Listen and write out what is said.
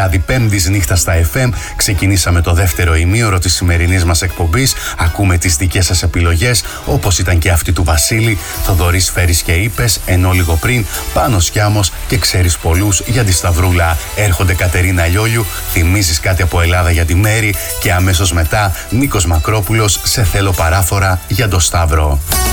βράδυ Πέμπτης νύχτα στα FM. Ξεκινήσαμε το δεύτερο ημίωρο της σημερινής μας εκπομπής. Ακούμε τις δικές σας επιλογές, όπως ήταν και αυτή του Βασίλη. Θοδωρής φέρεις και είπες, ενώ λίγο πριν Πάνος Κιάμος και ξέρεις πολλούς για τη Σταυρούλα. Έρχονται Κατερίνα Λιόλιου, θυμίζεις κάτι από Ελλάδα για τη Μέρη και αμέσως μετά Νίκος Μακρόπουλος, σε θέλω παράφορα για το Σταύρο.